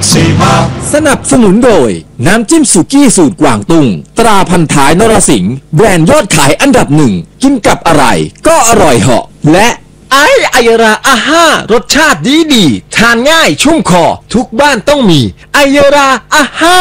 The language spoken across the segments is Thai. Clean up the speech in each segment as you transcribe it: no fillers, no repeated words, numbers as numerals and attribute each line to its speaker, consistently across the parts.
Speaker 1: สนับสนุนโดยน้ำจิ้มสุกี้สูตรกวางตุ้งตราพันท้ายนรสิงห์แบรนด์ยอดขายอันดับหนึ่งกินกับอะไรก็อร่อยเหาะและไอราอาห้ารสชาติดีทานง่ายชุ่มคอทุกบ้านต้องมีไอราอาห้า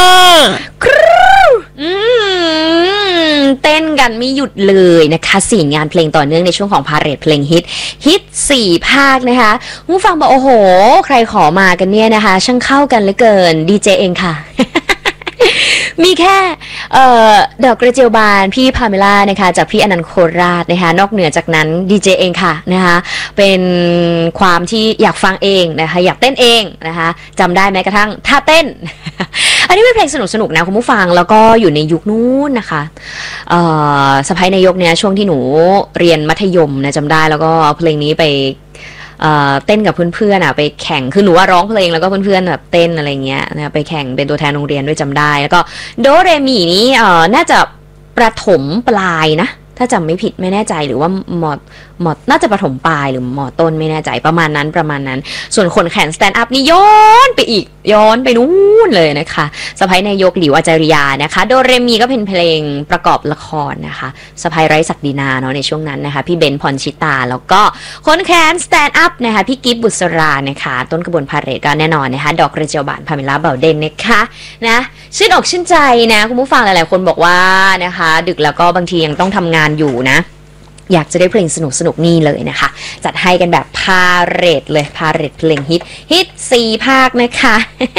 Speaker 2: เต้นกันไม่หยุดเลยนะคะ4 งานเพลงต่อเนื่องในช่วงของพาเหรดเพลงฮิต4 ภาคนะคะผู้ฟังบอกโอ้โหใครขอมากันเนี่ยนะคะช่างเข้ากันเหลือเกินดีเจเองค่ะ มีแค่ดอกกระเจียวบานพี่พาเมล่านะคะจากพี่อนันต์โคราชนะคะนอกเหนือจากนั้นดีเจเองค่ะนะคะเป็นความที่อยากฟังเองนะคะอยากเต้นเองนะคะจำได้แม้กระทั่งท่าเต้น อันนี้เป็นเพลงสนุกๆนะคุณผู้ฟังแล้วก็อยู่ในยุคนู้นนะคะสะพ้ายนายกเนี่ยช่วงที่หนูเรียนมัธยมนะจำได้แล้วก็เอาเพลงนี้ไปเต้นกับเพื่อนๆไปแข่งคือหนูว่าร้องเพลงแล้วก็เพื่อนๆแบบเต้นอะไรเงี้ยนะไปแข่งเป็นตัวแทนโรงเรียนด้วยจำได้แล้วก็โดเรมีนี้น่าจะประถมปลายนะถ้าจำไม่ผิดไม่แน่ใจหรือว่ามอน่าจะประถมปลายหรือมอต้นไม่แน่ใจประมาณนั้นส่วนคนแข่งสแตนด์อัพนี่ย้อนไปอีกย้อนไปนู้นเลยนะคะสะพ้ายนายกหลิวอาจาริยานะคะโดเรมีก็เป็นเพลงประกอบละครนะคะสะพ้ายไร้ศักดินาเนาะในช่วงนั้นนะคะพี่เบนพรชิตาแล้วก็คนแข่งสแตนด์อัพนะคะพี่กิฟต์บุษรานะคะต้นกระบวนพาเหรดก็แน่นอนนะคะดอกกระเจียวบานพาเมล่าเบาเดนนะคะนะชื่นอกชื่นใจนะคุณผู้ฟังหลายๆคนบอกว่านะคะดึกแล้วก็บางทียังต้องทำงานอยู่นะอยากจะได้เพลงสนุกนี่เลยนะคะจัดให้กันแบบพาเหรดเลยพาเหรดเพลงฮิต4 ภาคนะคะ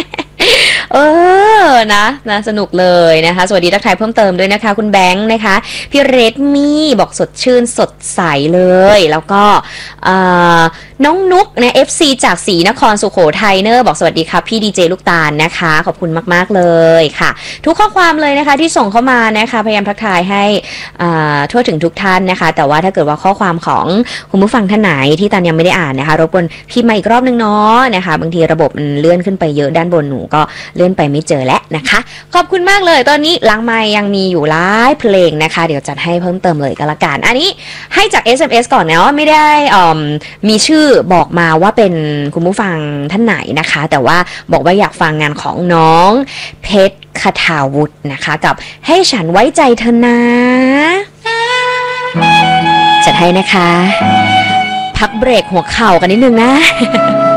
Speaker 2: นะสนุกเลยนะคะสวัสดีทักทายเพิ่มเติมด้วยนะคะคุณแบงค์นะคะพี่เรดมี่บอกสดชื่นสดใสเลยแล้วก็น้องนุ๊กนะ FC จากศรีนครสุโขทัยเนอร์บอกสวัสดีค่ะพี่ดีเจลูกตาลนะคะขอบคุณมากๆเลยค่ะทุกข้อความเลยนะคะที่ส่งเข้ามานะคะพยายามทักทายให้ทั่วถึงทุกท่านนะคะแต่ว่าถ้าเกิดว่าข้อความของคุณผู้ฟังท่านไหนที่ตาลยังไม่ได้อ่านนะคะรบกวนพิมพ์มาอีกรอบนึงเนาะนะคะบางทีระบบมันเลื่อนขึ้นไปเยอะด้านบนหนูก็เลื่อนไปไม่เจอแล้วนะคะขอบคุณมากเลยตอนนี้หลังไมค์ยังมีอยู่หลายเพลงนะคะเดี๋ยวจัดให้เพิ่มเติมเลยก็แล้วกันอันนี้ให้จาก SMS ก่อนนะว่าไม่ได้มีชื่อบอกมาว่าเป็นคุณผู้ฟังท่านไหนนะคะแต่ว่าบอกว่าอยากฟังงานของน้องเพชรคทาวุฒินะคะกับให้ฉันไว้ใจเธอนะจัดให้นะคะพักเบรกหัวเข่ากันนิดนึงนะ